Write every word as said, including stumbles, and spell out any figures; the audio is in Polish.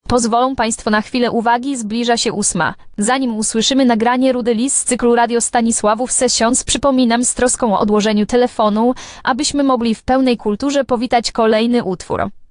Pozwolą Państwo na chwilę uwagi, zbliża się ósma. Zanim usłyszymy nagranie Rudy Lis z cyklu Radio Stanisławów Sessions, przypominam z troską o odłożeniu telefonu, abyśmy mogli w pełnej kulturze powitać kolejny utwór.